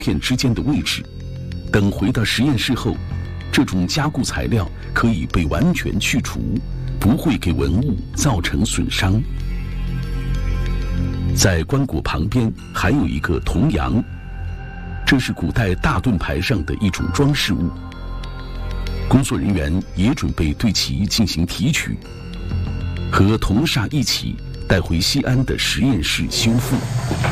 片之间的位置。等回到实验室后，这种加固材料可以被完全去除，不会给文物造成损伤。在棺椁旁边还有一个铜羊，这是古代大盾牌上的一种装饰物。工作人员也准备对其进行提取，和铜煞一起带回西安的实验室修复。